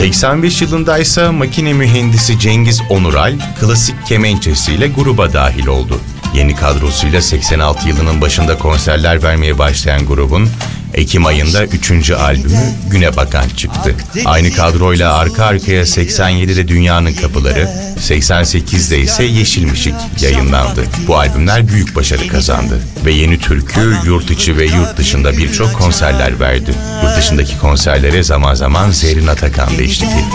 85 yılında ise makine mühendisi Cengiz Onural klasik kemençesiyle gruba dahil oldu. Yeni kadrosuyla 86 yılının başında konserler vermeye başlayan grubun Ekim ayında 3. albümü Güne Bakan çıktı. Aynı kadroyla arka arkaya 87'de Dünyanın Kapıları, 88'de ise Yeşilmişik yayınlandı. Bu albümler büyük başarı kazandı ve Yeni Türkü yurt içi ve yurt dışında birçok konserler verdi. Yurt dışındaki konserlere zaman zaman Zerrin Atakan da eşlik etti.